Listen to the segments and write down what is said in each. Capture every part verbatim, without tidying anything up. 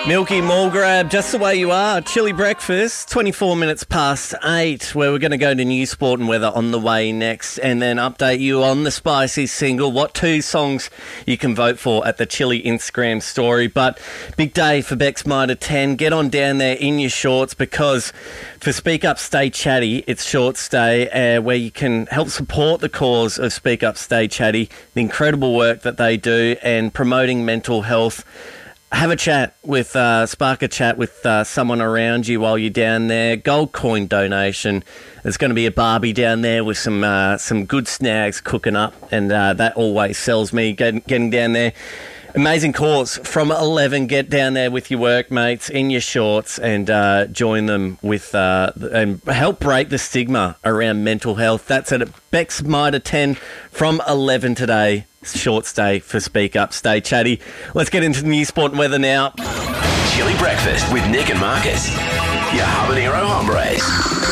Milky Mulgrab, just the way you are. Chilly breakfast, twenty-four minutes past eight, where we're going to go to news, sport and weather on the way next, and then update you on the Spicy single, what two songs you can vote for at the Chilly Instagram story. But big day for Bex Mitre ten. Get on down there in your shorts, because for Speak Up, Stay Chatty, it's Shorts Day, uh, where you can help support the cause of Speak Up, Stay Chatty, the incredible work that they do and promoting mental health. Have a chat with, uh, spark a chat with uh, someone around you while you're down there. Gold coin donation. There's going to be a barbie down there with some uh, some good snags cooking up, and uh, that always sells me getting, getting down there. Amazing cause from eleven. Get down there with your workmates in your shorts and uh, join them with uh, and help break the stigma around mental health. That's at Bex Mitre ten from eleven today. Shorts day for Speak Up, Stay Chatty. Let's get into the news, sport and weather now. Chilly breakfast with Nick and Marcus, your habanero hombres.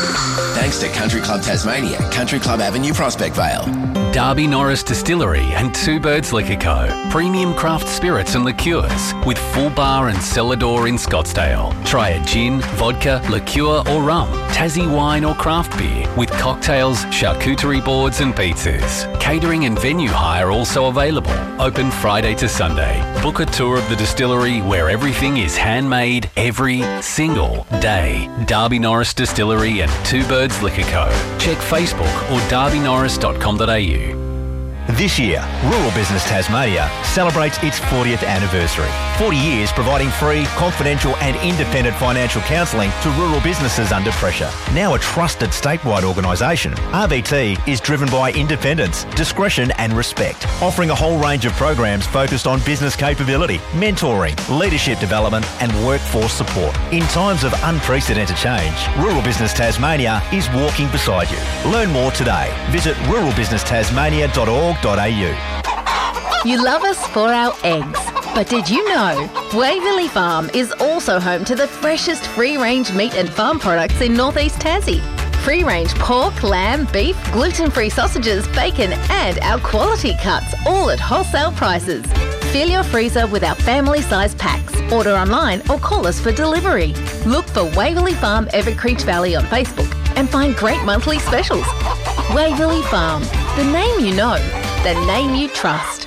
Thanks to Country Club Tasmania, Country Club Avenue, Prospect Vale. Darby Norris Distillery and Two Birds Liquor Co. Premium craft spirits and liqueurs with full bar and cellar door in Scottsdale. Try a gin, vodka, liqueur or rum, Tassie wine or craft beer with cocktails, charcuterie boards and pizzas. Catering and venue hire also available. Open Friday to Sunday. Book a tour of the distillery where everything is handmade every single day. Darby Norris Distillery and Two Birds Liquor Co. Check Facebook or darby norris dot com dot a u. This year, Rural Business Tasmania celebrates its fortieth anniversary. forty years providing free, confidential and independent financial counselling to rural businesses under pressure. Now a trusted statewide organisation, R B T is driven by independence, discretion and respect, offering a whole range of programs focused on business capability, mentoring, leadership development and workforce support. In times of unprecedented change, Rural Business Tasmania is walking beside you. Learn more today. Visit rural business tasmania dot org dot a u. You love us for our eggs, but did you know Waverley Farm is also home to the freshest free-range meat and farm products in northeast Tassie? Free-range pork, lamb, beef, gluten-free sausages, bacon and our quality cuts, all at wholesale prices. Fill your freezer with our family-sized packs. Order online or call us for delivery. Look for Waverley Farm Evercreech Valley on Facebook and find great monthly specials. Waverley Farm, the name you know, the name you trust.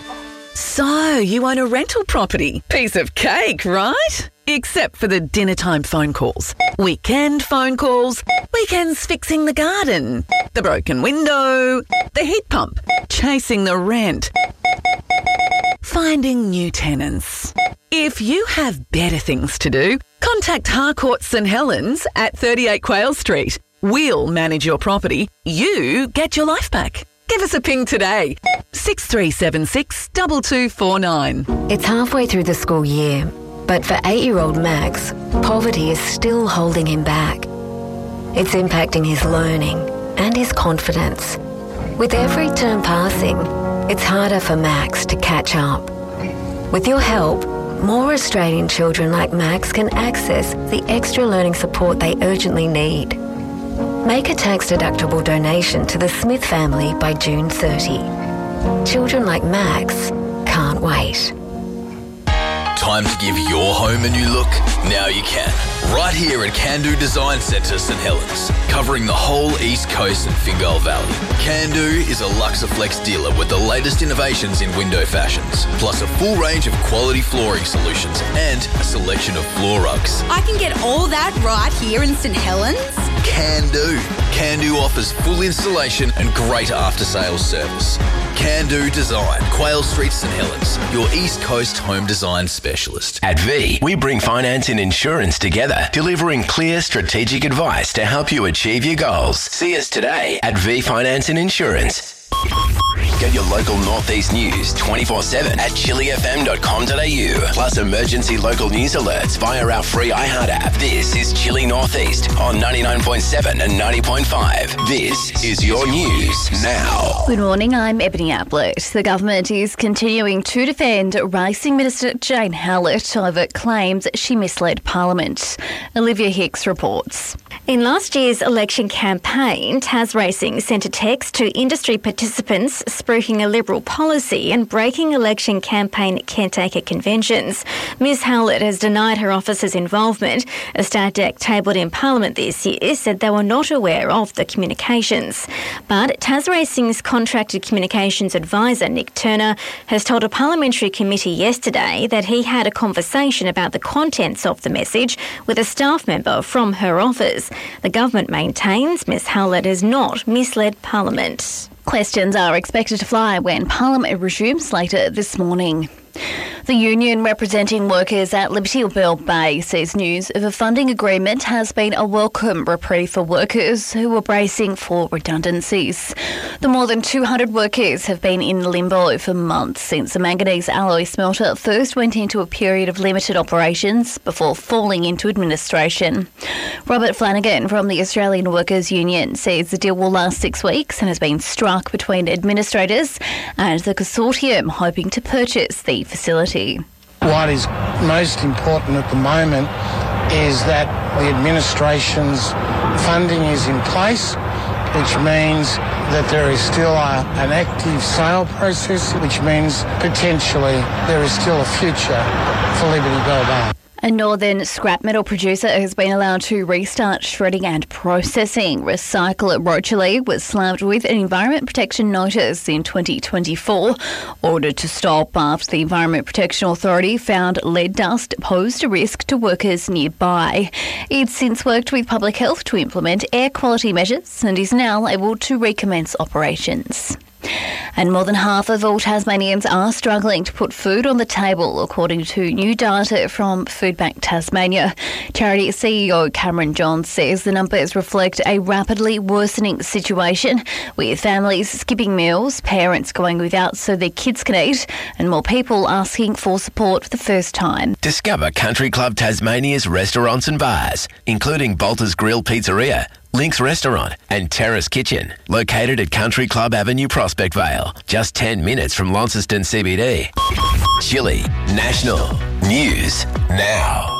So, you own a rental property. Piece of cake, right? Except for the dinner time phone calls, weekend phone calls, weekends fixing the garden, the broken window, the heat pump, chasing the rent, finding new tenants. If you have better things to do, contact Harcourt St Helens at thirty-eight Quayle Street. We'll manage your property. You get your life back. Give us a ping today. six three seven six, two two four nine. It's halfway through the school year, but for eight-year-old Max, poverty is still holding him back. It's impacting his learning and his confidence. With every term passing, it's harder for Max to catch up. With your help, more Australian children like Max can access the extra learning support they urgently need. Make a tax-deductible donation to the Smith family by June thirtieth. Children like Max can't wait. Time to give your home a new look? Now you can. Right here at Can-Do Design Centre St Helens, covering the whole East Coast and Fingal Valley. Can-Do is a Luxaflex dealer with the latest innovations in window fashions, plus a full range of quality flooring solutions and a selection of floor rugs. I can get all that right here in St Helens? Can-Do. Can-Do offers full installation and great after-sales service. Can-Do Design, Quayle Street, St Helens, your East Coast home design specialist. At V, we bring finance and insurance together, delivering clear strategic advice to help you achieve your goals. See us today at V Finance and Insurance. Get your local Northeast news twenty-four seven at chilly f m dot com dot a u. Plus emergency local news alerts via our free iHeart app. This is Chilly Northeast on ninety-nine point seven and ninety point five. This is your news now. Good morning, I'm Ebony Ablett. The government is continuing to defend Racing Minister Jane Hallett over claims she misled Parliament. Olivia Hicks reports. In last year's election campaign, Tas Racing sent a text to industry participants spruiking a Liberal policy and breaking election campaign caretaker conventions. Ms Howlett has denied her office's involvement. A stat deck tabled in Parliament this year said they were not aware of the communications. But Tasracing's contracted communications advisor, Nick Turner, has told a parliamentary committee yesterday that he had a conversation about the contents of the message with a staff member from her office. The government maintains Ms Howlett has not misled Parliament. Questions are expected to fly when Parliament resumes later this morning. The union representing workers at Liberty Bell Bay says news of a funding agreement has been a welcome reprieve for workers who were bracing for redundancies. The more than two hundred workers have been in limbo for months since the manganese alloy smelter first went into a period of limited operations before falling into administration. Robert Flanagan from the Australian Workers Union says the deal will last six weeks and has been struck between administrators and the consortium hoping to purchase the facility. What is most important at the moment is that the administration's funding is in place, which means that there is still a, an active sale process, which means potentially there is still a future for Liberty Bell Bay. A northern scrap metal producer has been allowed to restart shredding and processing. Recycle at Rochalie was slapped with an Environment Protection Notice in twenty twenty-four, ordered to stop after the Environment Protection Authority found lead dust posed a risk to workers nearby. It's since worked with Public Health to implement air quality measures and is now able to recommence operations. And more than half of all Tasmanians are struggling to put food on the table, according to new data from Foodbank Tasmania. Charity C E O Cameron Johns says the numbers reflect a rapidly worsening situation, with families skipping meals, parents going without so their kids can eat, and more people asking for support for the first time. Discover Country Club Tasmania's restaurants and bars, including Bolter's Grill Pizzeria, Link's Restaurant and Terrace Kitchen, located at Country Club Avenue, Prospect Vale, just ten minutes from Launceston C B D. Chili National News Now.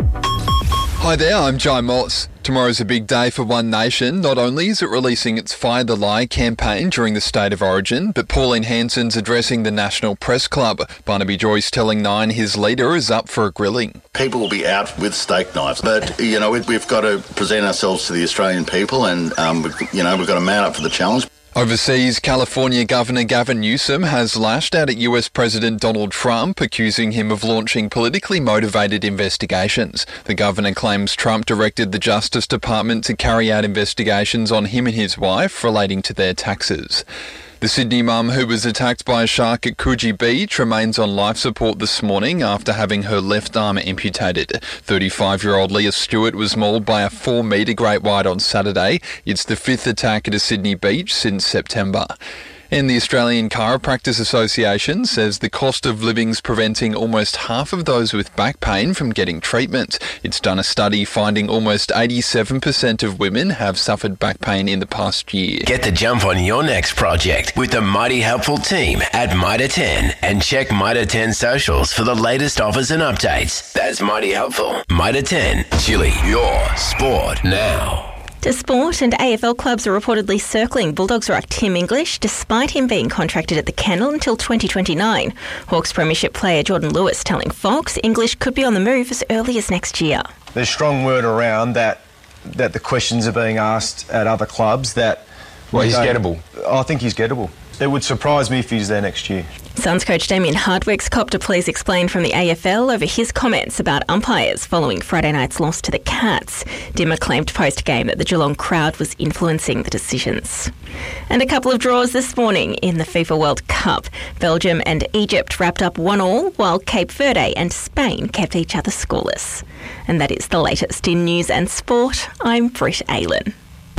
Hi there, I'm Jai Moss. Tomorrow's a big day for One Nation. Not only is it releasing its Fire the Lie campaign during the State of Origin, but Pauline Hanson's addressing the National Press Club. Barnaby Joyce telling Nine his leader is up for a grilling. People will be out with steak knives, but, you know, we've got to present ourselves to the Australian people and, um, you know, we've got to mount up for the challenge. Overseas, California Governor Gavin Newsom has lashed out at U S President Donald Trump, accusing him of launching politically motivated investigations. The governor claims Trump directed the Justice Department to carry out investigations on him and his wife relating to their taxes. The Sydney mum who was attacked by a shark at Coogee Beach remains on life support this morning after having her left arm amputated. thirty-five-year-old Leah Stewart was mauled by a four-metre great white on Saturday. It's the fifth attack at a Sydney beach since September. And the Australian Chiropractors Association says the cost of living's preventing almost half of those with back pain from getting treatment. It's done a study finding almost eighty-seven percent of women have suffered back pain in the past year. Get the jump on your next project with the mighty helpful team at Mitre ten and check Mitre ten socials for the latest offers and updates. That's mighty helpful. Mitre ten, Chili, your sport now. To sport, and A F L clubs are reportedly circling Bulldogs ruck Tim English, despite him being contracted at the Kennel until twenty twenty-nine. Hawks premiership player Jordan Lewis telling Fox English could be on the move as early as next year. There's strong word around that that the questions are being asked at other clubs that... Well, he's gettable. I think he's gettable. It would surprise me if he's there next year. Suns coach Damien Hardwick's copped a please explain from the A F L over his comments about umpires following Friday night's loss to the Cats. Dimmer claimed post-game that the Geelong crowd was influencing the decisions. And a couple of draws this morning in the FIFA World Cup. Belgium and Egypt wrapped up one all, while Cape Verde and Spain kept each other scoreless. And that is the latest in news and sport. I'm Britt Aylen.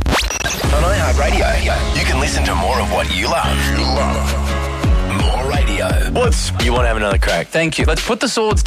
On iHeartRadio, you can listen to more of what you love. Love. More radio. What's... You want to have another crack? Thank you. Let's put the swords down.